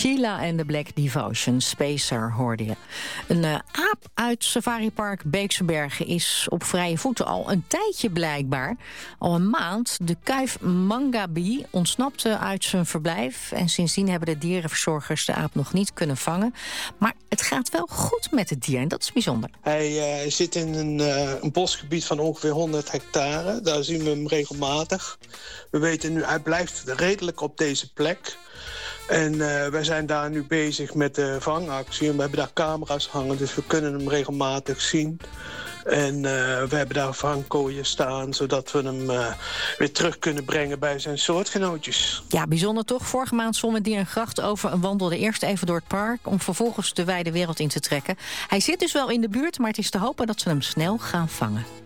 Sheila en de Black Devotion, Spacer hoorde je. Een aap uit safaripark Beekse Bergen is op vrije voeten al een tijdje blijkbaar. Al een maand. De kuif Mangabi ontsnapte uit zijn verblijf en sindsdien hebben de dierenverzorgers de aap nog niet kunnen vangen. Maar het gaat wel goed met het dier en dat is bijzonder. Hij zit in een bosgebied van ongeveer 100 hectare. Daar zien we hem regelmatig. We weten nu, hij blijft redelijk op deze plek. En wij zijn daar nu bezig met de vangactie. En we hebben daar camera's hangen, dus we kunnen hem regelmatig zien. En we hebben daar vangkooien staan, zodat we hem weer terug kunnen brengen bij zijn soortgenootjes. Ja, bijzonder toch? Vorige maand zwom het dier een gracht over en wandelde eerst even door het park om vervolgens de wijde wereld in te trekken. Hij zit dus wel in de buurt, maar het is te hopen dat ze hem snel gaan vangen.